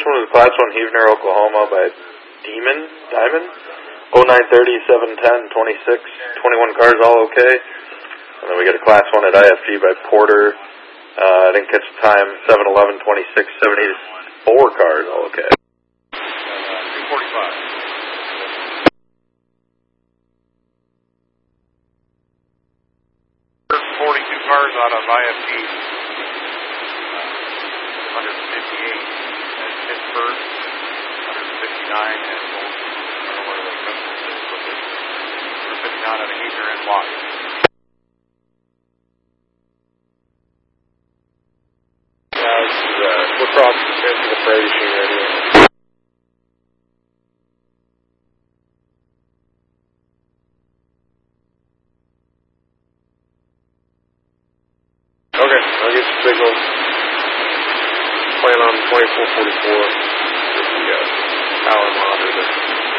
This one is Class 1 Heavener, Oklahoma by Diamond. 0930, 710, 26, 21 cars, all okay. And then we got a Class 1 at IFG by Porter. I didn't catch the time. 711, 26, 74 cars, all okay. 245. 42 cars out of IFG, 158 at Pittsburgh, 159 at Old, I don't know where the customer is, but it's 159 out of Heater and Watt. We're crossing the fence with the Freight machine radio. Okay, I'll get the signal. Plan on 2444 with the power monitor there.